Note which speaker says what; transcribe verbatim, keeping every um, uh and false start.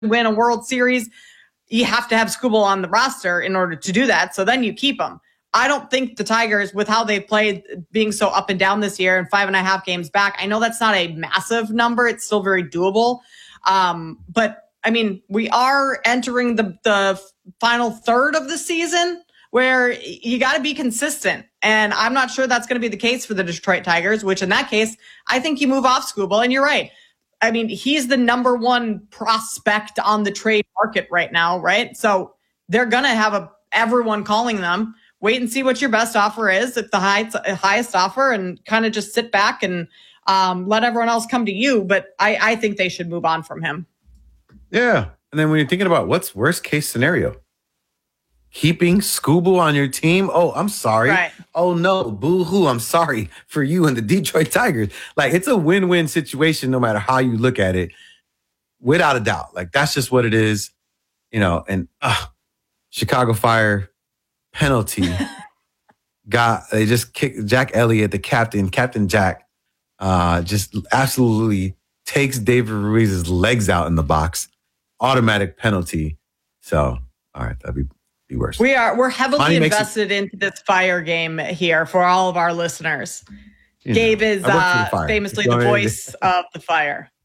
Speaker 1: win a World Series, you have to have Skubal on the roster in order to do that. So then you keep him. I don't think the Tigers, with how they've played, being so up and down this year and five and a half games back, I know that's not a massive number. It's still very doable. Um, but I mean, we are entering the, the final third of the season where you got to be consistent. And I'm not sure that's going to be the case for the Detroit Tigers, which in that case, I think you move off Skubal. And you're right. I mean, he's the number one prospect on the trade market right now, right? So they're going to have a, everyone calling them. Wait and see what your best offer is at the high, highest offer and kind of just sit back and um, let everyone else come to you. But I, I think they should move on from him.
Speaker 2: Yeah. And then when you're thinking about what's worst case scenario, keeping Skubal on your team. Oh, I'm sorry.
Speaker 1: Right.
Speaker 2: Oh, no. Boo-hoo. I'm sorry for you and the Detroit Tigers. Like, it's a win-win situation no matter how you look at it, without a doubt. Like, that's just what it is. You know, and uh, Chicago Fire penalty got, they just kicked Jack Elliott, the captain, Captain Jack, uh, just absolutely takes David Ruiz's legs out in the box. Automatic penalty. So, all right, that'd be, be worse.
Speaker 1: We are, we're heavily
Speaker 2: Money
Speaker 1: invested into this Fire game here for all of our listeners. You Gabe know, is uh, famously the voice of the Fire.